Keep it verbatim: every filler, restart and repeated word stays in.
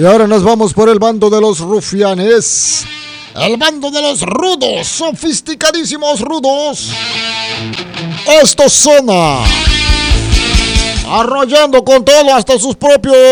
Y ahora nos vamos por el bando de los rufianes. El bando de los rudos, sofisticadísimos rudos. Estos son arrollando con todo hasta sus propios